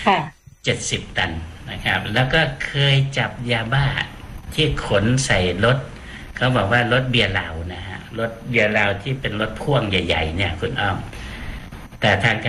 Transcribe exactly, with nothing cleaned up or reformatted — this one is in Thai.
ค่ะเจ็ดสิบตันนะครับแล้วก็เคยจับยาบ้าที่ขนใส่รถเขาบอกว่ารถเบียร์เหล้านะฮะรถเบียร์เหล้าที่เป็นรถพ่วงใหญ่ๆเนี่ยคุณอ้อมแต่ทางการ